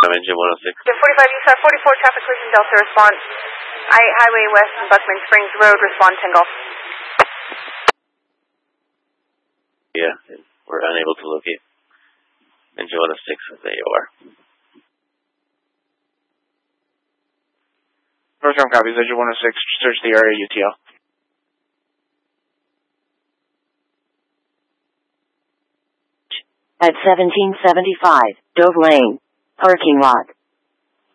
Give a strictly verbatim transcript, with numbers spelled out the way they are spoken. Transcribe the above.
I'm engine one oh six. forty-five, you saw forty-four traffic collision Delta, respond. I Highway West and Buckman Springs Road, respond Tingle. Yeah, we're unable to locate. Engine one oh six is A O R. First round copies, engine one oh six, search the area U T L. At seventeen seventy-five, Dove Lane, parking lot.